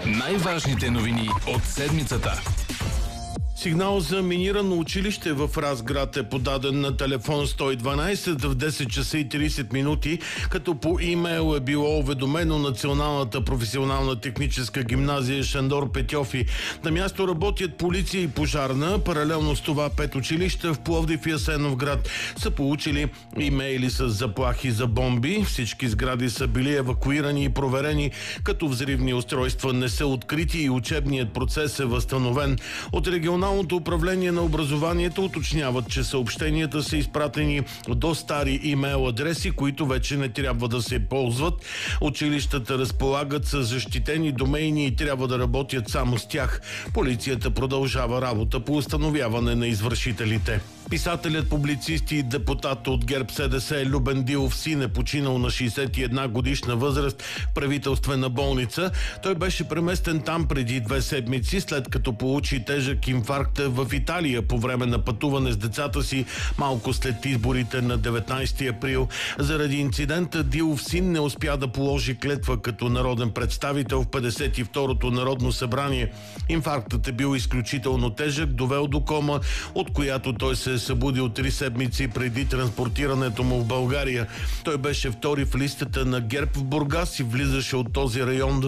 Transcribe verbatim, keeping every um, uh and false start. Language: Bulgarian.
Най-важните новини от седмицата. Сигнал за минирано училище в Разград е подаден на телефон сто и дванайсет в десет часа и трийсет минути, като по имейл е било уведомено Националната професионална техническа гимназия Шандор Петьофи. На място работят полиция и пожарна. Паралелно с това пет училища в Пловдив и Асеновград са получили имейли с заплахи за бомби. Всички сгради са били евакуирани и проверени, като взривни устройства не са открити и учебният процес е възстановен. От регионалната Регионалното управление на образованието уточняват, че съобщенията са изпратени до стари имейл адреси, които вече не трябва да се ползват. Училищата разполагат с защитени домейни и трябва да работят само с тях. Полицията продължава работа по установяване на извършителите. Писателят, публицист и депутат от ГЕРБ-СДС Любен Дилов син е починал на шейсет и една годишна възраст в правителствена болница. Той беше преместен там преди две седмици, след като получи тежък инфаркт в Италия по време на пътуване с децата си малко след изборите на деветнайсети април. Заради инцидента Дилов син не успя да положи клетва като народен представител в петдесет и второто Народно събрание. Инфарктът е бил изключително тежък, довел до кома, от която той се е събудил три седмици преди транспортирането му в България. Той беше втори в листата на ГЕРБ в Бургас и влизаше от този район